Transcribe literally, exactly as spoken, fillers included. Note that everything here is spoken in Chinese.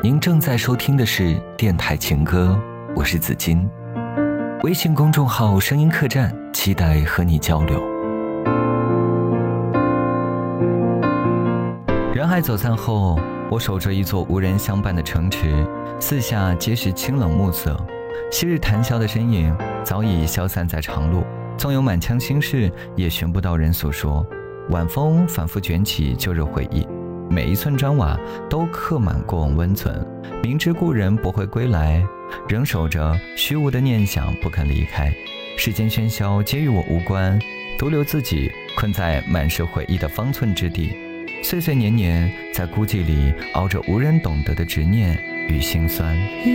您正在收听的是电台情歌，我是紫金。微信公众号声音客栈，期待和你交流。人海走散后，我守着一座无人相伴的城池，四下皆是清冷暮色。昔日谈笑的身影早已消散在长路，纵有满腔心事，也寻不到人诉说。晚风反复卷起旧日回忆，每一寸砖瓦都刻满过往温存。明知故人不会归来，仍守着虚无的念想不肯离开。世间喧嚣皆与我无关，独留自己困在满是回忆的方寸之地，岁岁年年在孤寂里熬着无人懂得的执念与心酸。